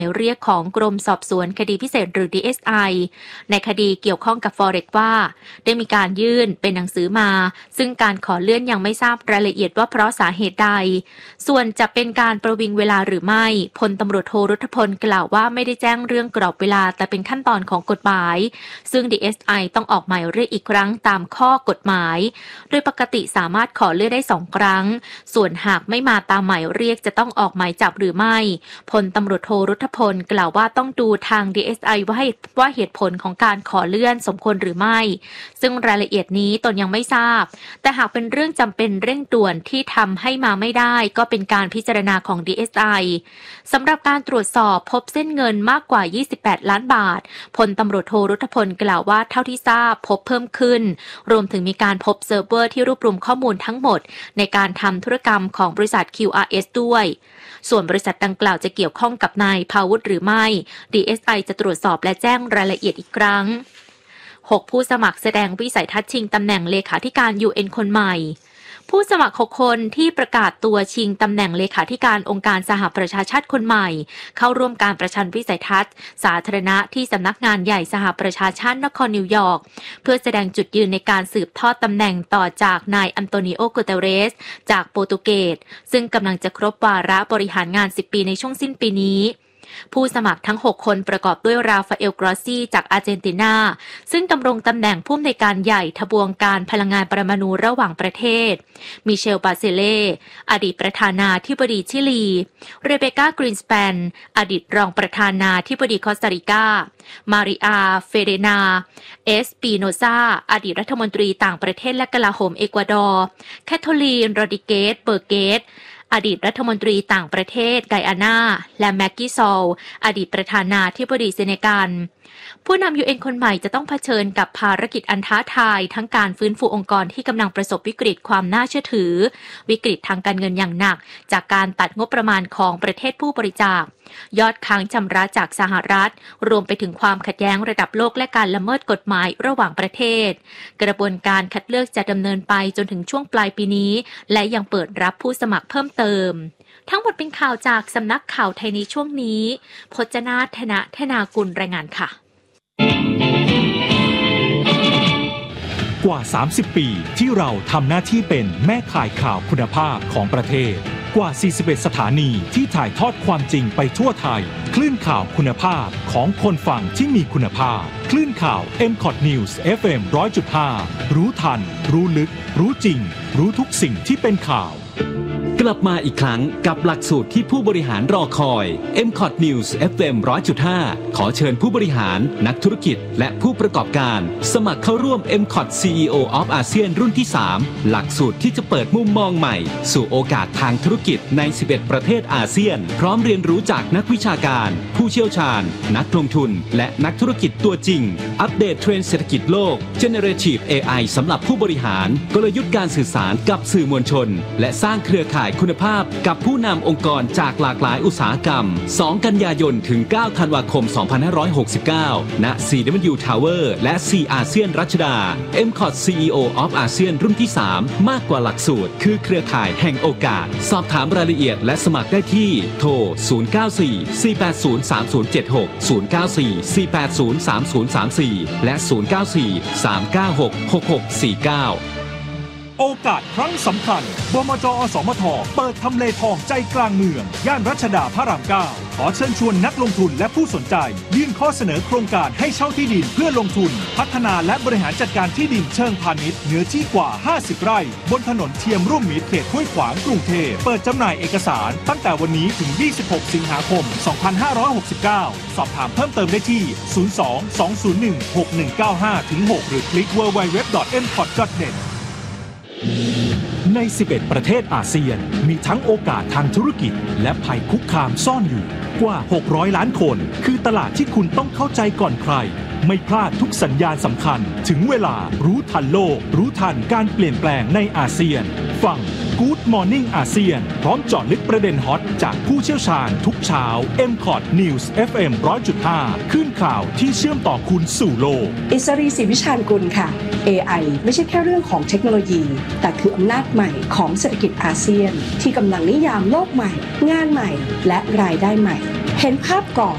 เรียกของกรมสอบสวนคดีพิเศษหรือ DSI ในคดีเกี่ยวข้องกับ Forex ว่าได้มีการยื่นเป็นหนังสือมาซึ่งการขอเลื่อนยังไม่ทราบรายละเอียดว่าเพราะสาเหตุใดส่วนจะเป็นการประวิงเวลาหรือไม่พลตำรวจโทรุทธพลกล่าวว่าไม่ได้แจ้งเรื่องกรอบเวลาแต่เป็นขั้นตอนของกฎหมายซึ่ง DSI ต้องออกหมายเรียกอีกครั้งตามข้อกฎหมายโดยปกติสามารถขอเลื่อนได้2ครั้งส่วนหากไม่มาตามหมายเรียกจะต้องออกหมายจับหรือไม่พลตำรวจโทรุทธพลกล่าวว่าต้องดูทาง DSI ว่าเหตุผลของการขอเลื่อนสมควรหรือไม่ซึ่งรายละเอียดนี้ตนยังไม่ทราบแต่หากเป็นเรื่องจำเป็นเร่งด่วนที่ทำให้มาไม่ได้ก็เป็นการพิจารณาของ DSI สำหรับการตรวจสอบพบเส้นเงินมากกว่า28ล้านบาทพลตำรวจโทรุทธพลกล่าวว่าเท่าที่ทราบพบเพิ่มขึ้นรวมถึงมีการพบเซิร์ฟเวอร์ที่รวบรวมข้อมูลทั้งหมดในการทำธุรกรรมของบริษัท QRS ด้วยส่วนบริษัทดังกล่าวจะเกี่ยวข้องกับนายภาวุฒิหรือไม่ DSI จะตรวจสอบและแจ้งรายละเอียดอีกครั้ง6ผู้สมัครแสดงวิสัยทัศน์ชิงตำแหน่งเลขาธิการ UN คนใหม่ผู้สมัคร6คนที่ประกาศตัวชิงตำแหน่งเลขาธิการองค์การสหประชาชาติคนใหม่เข้าร่วมการประชันวิสัยทัศน์สาธารณะที่สำนักงานใหญ่สหประชาชาตินครนิวยอร์กเพื่อแสดงจุดยืนในการสืบทอดตำแหน่งต่อจากนายอันโตนิโอ กูเตเรสจากโปรตุเกสซึ่งกำลังจะครบวาระบริหารงาน10ปีในช่วงสิ้นปีนี้ผู้สมัครทั้ง6คนประกอบด้วยราฟาเอล กรอสซี่จากอาร์เจนตินาซึ่งดำรงตำแหน่งผู้อำนวยการใหญ่ทบวงการพลังงานปรมาณูระหว่างประเทศมิเชล บาเซเล่อดีตประธานาธิบดีชิลีเรเบคก้า กรีนสแปนอดีตรองประธานาธิบดีคอสตาริกามาริอา เฟเรนาเอสปีโนซาอดีตรัฐมนตรีต่างประเทศและกลาโหมเอกวาดอร์แคทโธลีน โรดริเกส เบอร์เกสอดีตรัฐมนตรีต่างประเทศไกอานาและแม็กกี้ซอลอดีตประธานาธิบดีเซเนกัลผู้นำ UN คนใหม่จะต้องเผชิญกับภารกิจอันท้าทายทั้งการฟื้นฟูองค์กรที่กำลังประสบวิกฤตความน่าเชื่อถือวิกฤตทางการเงินอย่างหนักจากการตัดงบประมาณของประเทศผู้บริจาคยอดค้างชำระจากสหรัฐรวมไปถึงความขัดแย้งระดับโลกและการละเมิดกฎหมายระหว่างประเทศกระบวนการคัดเลือกจะดำเนินไปจนถึงช่วงปลายปีนี้และยังเปิดรับผู้สมัครเพิ่มเติมทั้งหมดเป็นข่าวจากสำนักข่าวไทยในช่วงนี้พจนาถนะธนากุลรายงานค่ะกว่า30ปีที่เราทำหน้าที่เป็นแม่ข่ายข่าวคุณภาพของประเทศกว่า41สถานีที่ถ่ายทอดความจริงไปทั่วไทยคลื่นข่าวคุณภาพของคนฟังที่มีคุณภาพคลื่นข่าว MCOT News FM 100.5 รู้ทันรู้ลึกรู้จริงรู้ทุกสิ่งที่เป็นข่าวกลับมาอีกครั้งกับหลักสูตรที่ผู้บริหารรอคอย MCOT News FM 100.5 ขอเชิญผู้บริหารนักธุรกิจและผู้ประกอบการสมัครเข้าร่วม MCOT CEO of ASEAN รุ่นที่ 3 หลักสูตรที่จะเปิดมุมมองใหม่สู่โอกาสทางธุรกิจใน 11 ประเทศอาเซียนพร้อมเรียนรู้จากนักวิชาการผู้เชี่ยวชาญนักลงทุนและนักธุรกิจตัวจริงอัปเดตเทรนด์เศรษฐกิจโลก Generative AI สำหรับผู้บริหารกลยุทธ์การสื่อสารกับสื่อมวลชนและสร้างเครือข่ายคุณภาพกับผู้นำองค์กรจากหลากหลายอุตสาหกรรม2กันยายนถึง9ธันวาคม2569ณ CW Tower และ C อาเซียนรัชดา MCOT CEO of ASEAN รุ่นที่ 3 มากกว่าหลักสูตรคือเครือข่ายแห่งโอกาสสอบถามรายละเอียดและสมัครได้ที่โทร 094-480-3076 094-480-3034 และ 094-396-6649 โอกาสครั้งสำคัญบมจ.อสมท.เปิดทำเลทองใจกลางเมืองย่านรัชดาพระราม 9 ขอเชิญชวนนักลงทุนและผู้สนใจยื่นข้อเสนอโครงการให้เช่าที่ดินเพื่อลงทุนพัฒนาและบริหารจัดการที่ดินเชิงพาณิชย์เนื้อที่กว่า50ไร่บนถนนเทียมร่วมมิตรเขตห้วยขวางกรุงเทพเปิดจำหน่ายเอกสารตั้งแต่วันนี้ถึง26สิงหาคม2569สอบถามเพิ่มเติมได้ที่ 02-201-6195-6 หรือคลิก www.mcot.netใน11ประเทศอาเซียนมีทั้งโอกาสทางธุรกิจและภัยคุกคามซ่อนอยู่กว่า600ล้านคนคือตลาดที่คุณต้องเข้าใจก่อนใครไม่พลาดทุกสัญญาณสำคัญถึงเวลารู้ทันโลกรู้ทันการเปลี่ยนแปลงในอาเซียนฟัง Good Morning อาเซียนพร้อมเจาะลึกประเด็นฮอตจากผู้เชี่ยวชาญทุกเช้า MCOT News FM 100.5 คลื่นข่าวที่เชื่อมต่อคุณสู่โลกอิสรีศรีวิชาญกุลค่ะ AI ไม่ใช่แค่เรื่องของเทคโนโลยีแต่คืออำนาจใหม่ของเศรษฐกิจอาเซียนที่กำลังนิยามโลกใหม่งานใหม่และรายได้ใหม่เห็นภาพก่อน